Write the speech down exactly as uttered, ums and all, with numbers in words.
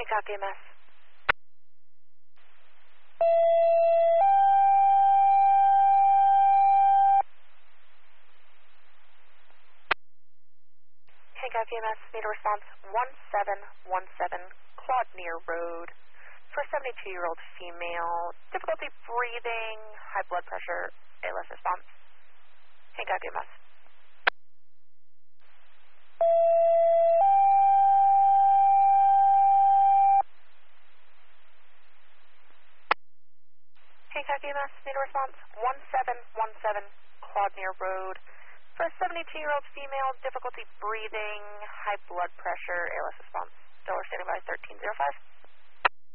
Hancock E M S. Hancock E M S, need a response one seven one seven Claudnear Road for seventy-two-year-old female, difficulty breathing, high blood pressure, A L S response. Hancock E M S. Hancock E M S, need a response one seven one seven Claudnear Road for a seventy-two-year-old female, difficulty breathing, high blood pressure, A L S response. Dollar standing by thirteen oh five.